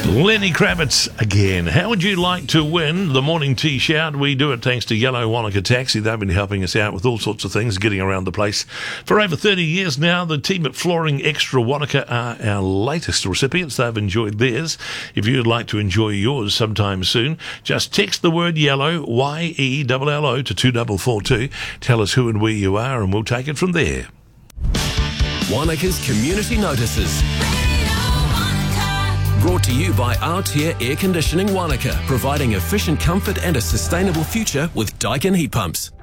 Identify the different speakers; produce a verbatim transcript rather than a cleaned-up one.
Speaker 1: Lenny Kravitz again. How would you like to win the morning tea shout? We do it thanks to Yellow Wanaka Taxi. They've been helping us out with all sorts of things, getting around the place for over thirty years now. The team at Flooring Extra Wanaka are our latest recipients. They've enjoyed theirs. If you'd like to enjoy yours sometime soon, just text the word yellow, Y E L L O, to two four four two. Tell us who and where you are and we'll take it from there.
Speaker 2: Wanaka's Community Notices. Brought to you by Altair Air Conditioning Wanaka, providing efficient comfort and a sustainable future with Daikin heat pumps.